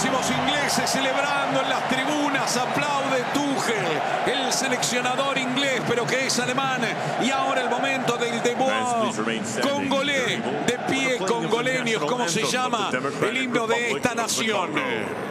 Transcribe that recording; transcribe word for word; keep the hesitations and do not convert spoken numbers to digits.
muchísimos ingleses celebrando en las tribunas. Aplaude Tuchel, el seleccionador inglés, pero que es alemán. Y ahora el momento del debut congolés, de pie congoleños, como se llama el himno de esta nación.